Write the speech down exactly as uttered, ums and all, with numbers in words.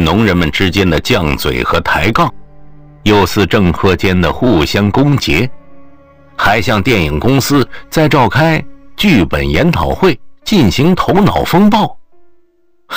农人们之间的犟嘴和抬杠，又似政客间的互相攻讦，还像电影公司在召开剧本研讨会进行头脑风暴。